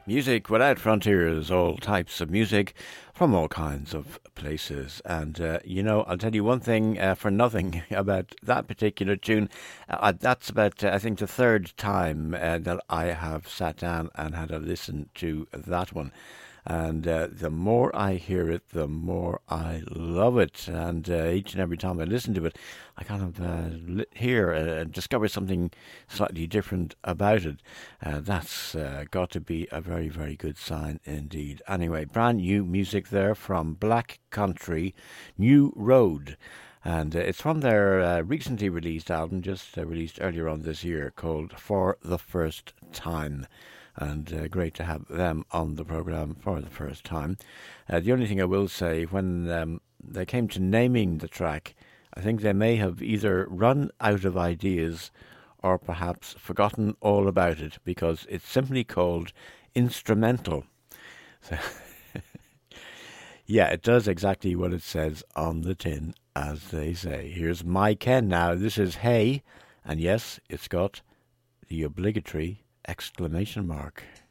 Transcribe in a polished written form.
Music without frontiers, all types of music from all kinds of places. And, I'll tell you one thing for nothing about that particular tune. That's about, I think, the third time that I have sat down and had a listen to that one. And the more I hear it, the more I love it. And each and every time I listen to it, I kind of hear and discover something slightly different about it. That's got to be a very, very good sign indeed. Anyway, brand new music there from Black Country, New Road. And it's from their recently released album, just released earlier on this year, called For the First Time. And great to have them on the programme for the first time. The only thing I will say, when they came to naming the track, I think they may have either run out of ideas or perhaps forgotten all about it, because it's simply called Instrumental. So yeah, it does exactly what it says on the tin, as they say. Here's My Ken now. This is Hey, and yes, it's got the obligatory exclamation mark.